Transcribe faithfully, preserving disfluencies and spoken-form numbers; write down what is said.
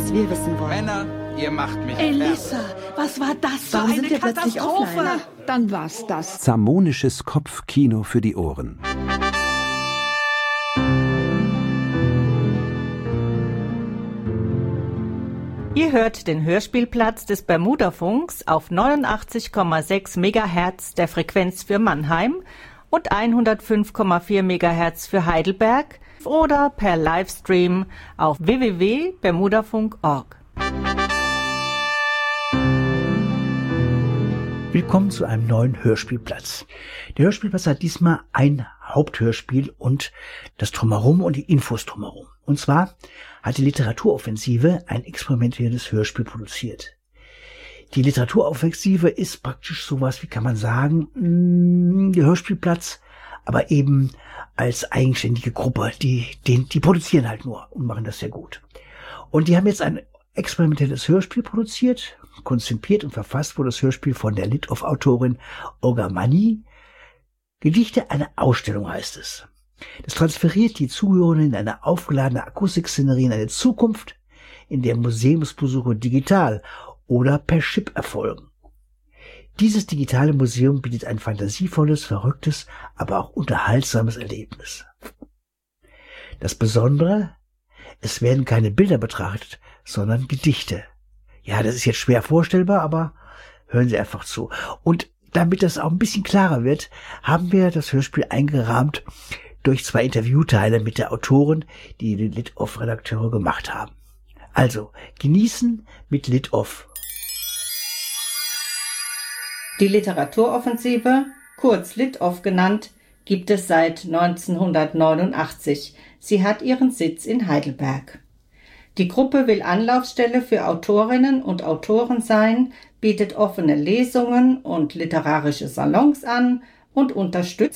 was wir wissen wollen. Männer, ihr macht mich Elissa, was war das für Warum eine sind wir plötzlich Katastrophe? offline? Dann war's das. Zamonisches Kopfkino für die Ohren. Ihr hört den Hörspielplatz des Bermudafunks auf neunundachtzig Komma sechs Megahertz der Frequenz für Mannheim und hundertfünf Komma vier Megahertz für Heidelberg oder per Livestream auf w w w punkt bermudafunk punkt org. Willkommen zu einem neuen Hörspielplatz. Der Hörspielplatz hat diesmal ein Haupthörspiel und das Drumherum und die Infos drumherum. Und zwar hat die Literaturoffensive ein experimentelles Hörspiel produziert. Die Literaturoffensive ist praktisch sowas, wie kann man sagen, der Hörspielplatz, aber eben als eigenständige Gruppe. Die, die, die produzieren halt nur und machen das sehr gut. Und die haben jetzt ein experimentelles Hörspiel produziert, konzipiert und verfasst wurde das Hörspiel von der Lit-Off-Autorin Olga Mani. Gedichte einer Ausstellung heißt es. Das transferiert die Zuhörerinnen in eine aufgeladene Akustikszenerie in eine Zukunft, in der Museumsbesuche digital oder per Chip erfolgen. Dieses digitale Museum bietet ein fantasievolles, verrücktes, aber auch unterhaltsames Erlebnis. Das Besondere, es werden keine Bilder betrachtet, sondern Gedichte. Ja, das ist jetzt schwer vorstellbar, aber hören Sie einfach zu. Und damit das auch ein bisschen klarer wird, haben wir das Hörspiel eingerahmt durch zwei Interviewteile mit der Autorin, die die Lit-Off-Redakteure gemacht haben. Also, genießen mit Lit-Off. Die Literaturoffensive, kurz Lit-Off genannt, gibt es seit neunzehnhundertneunundachtzig. Sie hat ihren Sitz in Heidelberg. Die Gruppe will Anlaufstelle für Autorinnen und Autoren sein, bietet offene Lesungen und literarische Salons an und unterstützt